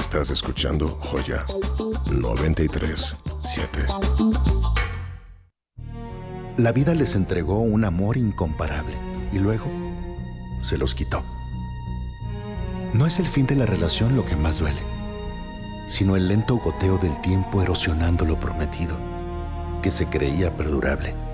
Estás escuchando Joya 93.7. La vida les entregó un amor incomparable y luego se los quitó. No es el fin de la relación lo que más duele, sino el lento goteo del tiempo erosionando lo prometido, que se creía perdurable.